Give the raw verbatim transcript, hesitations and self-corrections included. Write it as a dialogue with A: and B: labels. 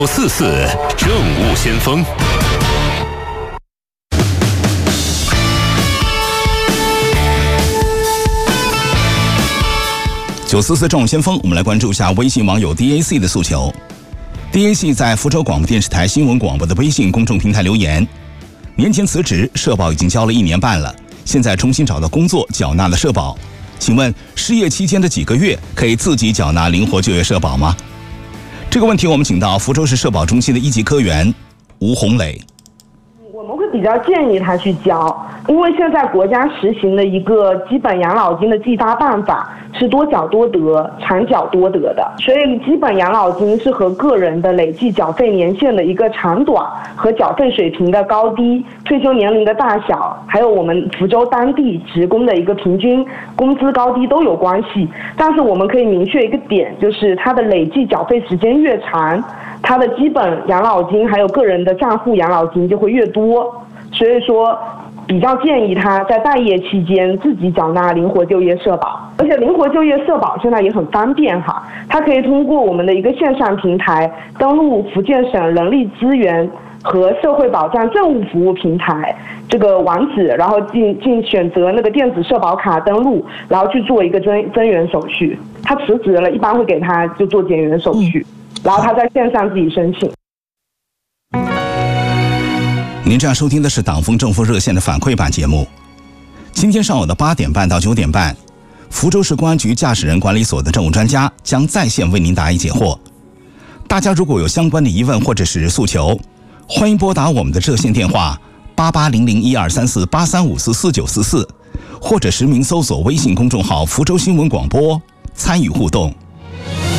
A: 四四政务先锋。九四四政务先锋，我们来关注一下微信网友 D A C 的诉求。D A C 在福州广播电视台新闻广播的微信公众平台留言：年前辞职，社保已经交了一年半了，现在重新找到工作，缴纳了社保。请问失业期间的几个月可以自己缴纳灵活就业社保吗？这个问题我们请到福州市社保中心的一级科员吴红磊。
B: 我们会比较建议他去交，因为现在国家实行的一个基本养老金的计发办法是多缴多得、长缴多得的，所以基本养老金是和个人的累计缴费年限的一个长短和缴费水平的高低、退休年龄的大小，还有我们福州当地职工的一个平均工资高低都有关系。但是我们可以明确一个点，就是它的累计缴费时间越长，它的基本养老金还有个人的账户养老金就会越多。所以说比较建议他在待业期间自己缴纳灵活就业社保，而且灵活就业社保现在也很方便哈，它可以通过我们的一个线上平台登录福建省人力资源和社会保障政务服务平台这个网址，然后进进选择那个电子社保卡登录，然后去做一个增增援手续。他辞职了，一般会给他就做减员手续，然后他在线上自己申请。
A: 您这样收听的是党风政风热线的反馈版节目。今天上午的八点半到九点半，福州市公安局驾驶人管理所的政务专家将在线为您答疑解惑。大家如果有相关的疑问或者是诉求，欢迎拨打我们的热线电话八八零零一二三四八三五四四九四四，或者实名搜索微信公众号福州新闻广播参与互动。